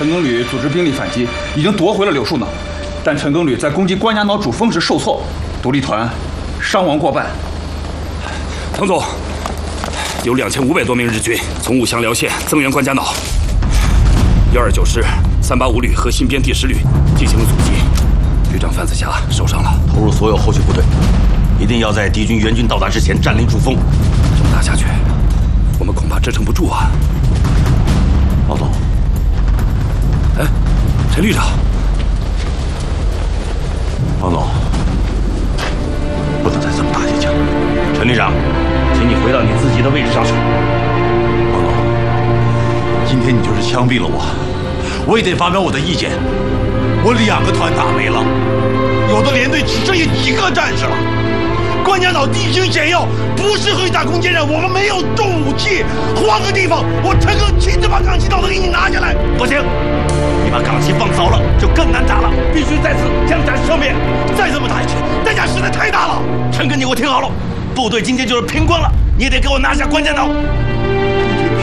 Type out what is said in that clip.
陈庚旅组织兵力反击，已经夺回了柳树脑，但陈庚旅在攻击关家脑主峰时受挫，独立团伤亡过半。 滕总，有2500多名日军从武祥辽县增援关家脑，129师385旅和新编第10旅进行了阻击，旅长范子霞受伤了， 投入所有后续部队，一定要在敌军援军到达之前占领主峰。 这么打下去，我们恐怕支撑不住啊！ 老总， 哎，陈旅长， 王总，不能再这么打下去了。陈旅长，请你回到你自己的位置上去。王总，今天你就是枪毙了我也得发表我的意见。我2个团打没了，有的连队只剩下几个战士了。关家岛地形险要，不适合于打攻坚战，我们没有重武器，换个地方，我陈哥亲自把岗旗刀子给你拿下来。不行，你把岗旗放早了，就更难打了，必须在此将战消灭。再这么打下去，代价实在太大了。陈哥，你给我听好了，部队今天就是拼光了，你也得给我拿下关家岛。